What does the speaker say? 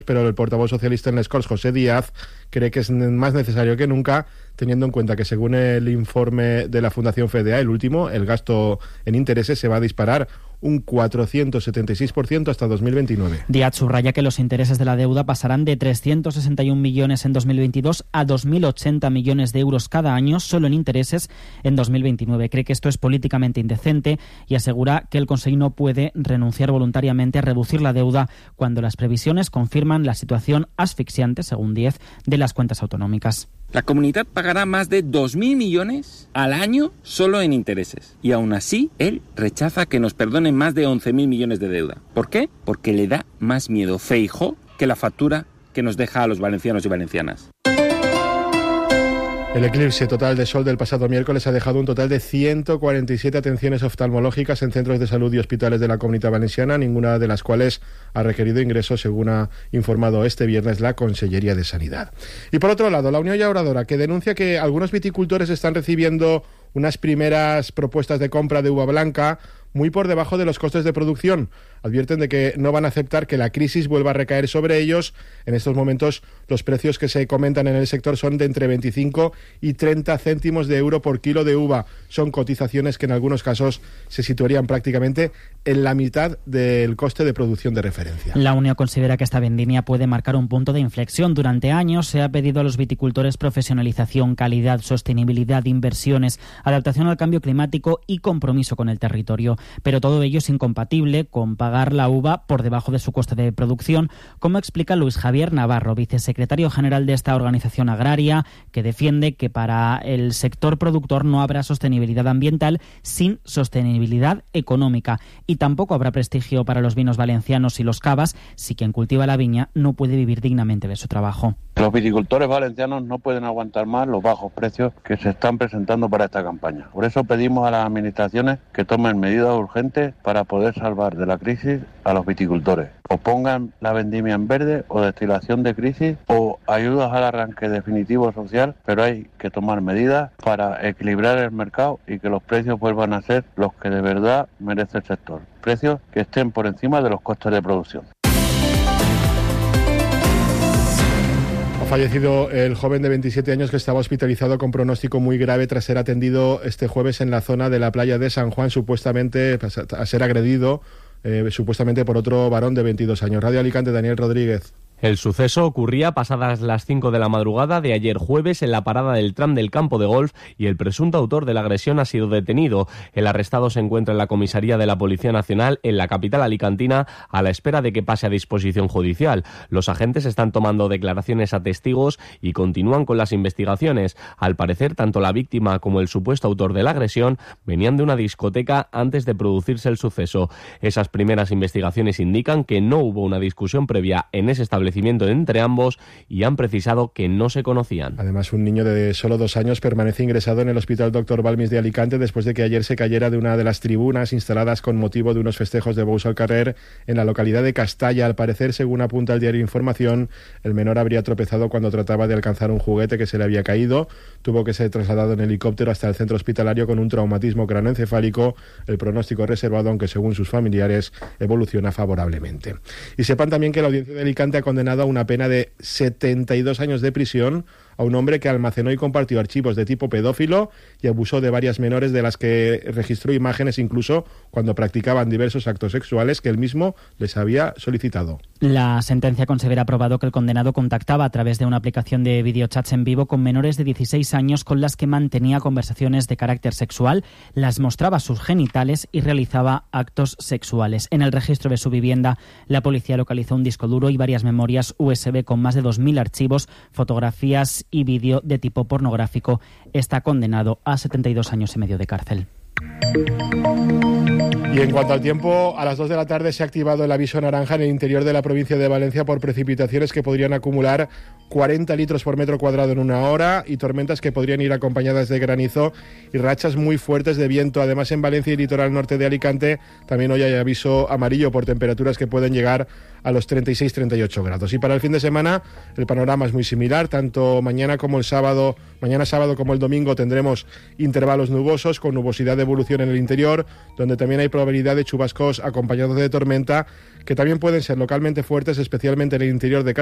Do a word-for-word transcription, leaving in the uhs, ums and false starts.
pero el portavoz socialista en Les Corts, José Díaz, cree que es más necesario que nunca, teniendo en cuenta que según el informe de la Fundación FEDEA, el último, el gasto en intereses se va a disparar un cuatrocientos setenta y seis por ciento hasta dos mil veintinueve. Díaz subraya que los intereses de la deuda pasarán de trescientos sesenta y un millones en dos mil veintidós a dos mil ochenta millones de euros cada año solo en intereses en dos mil veintinueve. Cree que esto es políticamente indecente y asegura que el Consejo no puede renunciar voluntariamente a reducir la deuda cuando las previsiones confirman la situación asfixiante, según Díaz, de las cuentas autonómicas. La comunidad pagará más de dos mil millones al año solo en intereses. Y aún así, él rechaza que nos perdonen más de once mil millones de deuda. ¿Por qué? Porque le da más miedo Feijóo que la factura que nos deja a los valencianos y valencianas. El eclipse total de sol del pasado miércoles ha dejado un total de ciento cuarenta y siete atenciones oftalmológicas en centros de salud y hospitales de la Comunitat Valenciana, ninguna de las cuales ha requerido ingreso, según ha informado este viernes la Consellería de Sanidad. Y por otro lado, la Unión Llauradora, que denuncia que algunos viticultores están recibiendo unas primeras propuestas de compra de uva blanca muy por debajo de los costes de producción. Advierten de que no van a aceptar que la crisis vuelva a recaer sobre ellos. En estos momentos los precios que se comentan en el sector son de entre veinticinco y treinta céntimos de euro por kilo de uva. Son cotizaciones que en algunos casos se situarían prácticamente en la mitad del coste de producción de referencia. La Unión considera que esta vendimia puede marcar un punto de inflexión. Durante años se ha pedido a los viticultores profesionalización, calidad, sostenibilidad, inversiones, adaptación al cambio climático y compromiso con el territorio. Pero todo ello es incompatible con pagar la uva por debajo de su coste de producción, como explica Luis Javier Navarro, vicesecretario general de esta organización agraria, que defiende que para el sector productor no habrá sostenibilidad ambiental sin sostenibilidad económica y tampoco habrá prestigio para los vinos valencianos y los cavas si quien cultiva la viña no puede vivir dignamente de su trabajo. Los viticultores valencianos no pueden aguantar más los bajos precios que se están presentando para esta campaña. Por eso pedimos a las administraciones que tomen medidas urgentes para poder salvar de la crisis a los viticultores. O pongan la vendimia en verde o destilación de crisis o ayudas al arranque definitivo social, pero hay que tomar medidas para equilibrar el mercado y que los precios vuelvan a ser los que de verdad merece el sector. Precios que estén por encima de los costes de producción. Ha fallecido el joven de veintisiete años que estaba hospitalizado con pronóstico muy grave tras ser atendido este jueves en la zona de la playa de San Juan, supuestamente a ser agredido, eh, supuestamente por otro varón de veintidós años. Radio Alicante, Daniel Rodríguez. El suceso ocurría pasadas las cinco de la madrugada de ayer jueves en la parada del tram del campo de golf y el presunto autor de la agresión ha sido detenido. El arrestado se encuentra en la comisaría de la Policía Nacional en la capital alicantina a la espera de que pase a disposición judicial. Los agentes están tomando declaraciones a testigos y continúan con las investigaciones. Al parecer, tanto la víctima como el supuesto autor de la agresión venían de una discoteca antes de producirse el suceso. Esas primeras investigaciones indican que no hubo una discusión previa en ese establecimiento entre ambos y han precisado que no se conocían. Además, un niño de solo dos años permanece ingresado en el Hospital Doctor Balmis de Alicante después de que ayer se cayera de una de las tribunas instaladas con motivo de unos festejos de Bous al Carrer en la localidad de Castalla. Al parecer, según apunta el diario Información, el menor habría tropezado cuando trataba de alcanzar un juguete que se le había caído. Tuvo que ser trasladado en helicóptero hasta el centro hospitalario con un traumatismo craneoencefálico. El pronóstico reservado, aunque según sus familiares evoluciona favorablemente. Y sepan también que la Audiencia de Alicante ha condenado a una pena de setenta y dos años de prisión a un hombre que almacenó y compartió archivos de tipo pedófilo y abusó de varias menores, de las que registró imágenes incluso cuando practicaban diversos actos sexuales que él mismo les había solicitado. La sentencia considera probado que el condenado contactaba a través de una aplicación de videochats en vivo con menores de dieciséis años con las que mantenía conversaciones de carácter sexual, las mostraba sus genitales y realizaba actos sexuales. En el registro de su vivienda, la policía localizó un disco duro y varias memorias U S B con más de dos mil archivos, fotografías y vídeo de tipo pornográfico. Está condenado a setenta y dos años y medio de cárcel. Y en cuanto al tiempo, a las dos de la tarde se ha activado el aviso naranja en el interior de la provincia de Valencia por precipitaciones que podrían acumular cuarenta litros por metro cuadrado en una hora, y tormentas que podrían ir acompañadas de granizo y rachas muy fuertes de viento. Además, en Valencia y litoral norte de Alicante también hoy hay aviso amarillo por temperaturas que pueden llegar a los treinta y seis a treinta y ocho grados. Y para el fin de semana el panorama es muy similar. Tanto mañana como el sábado, mañana sábado como el domingo tendremos intervalos nubosos con nubosidad de evolución en el interior, donde también hay probabilidad de chubascos acompañados de tormenta, que también pueden ser localmente fuertes, especialmente en el interior de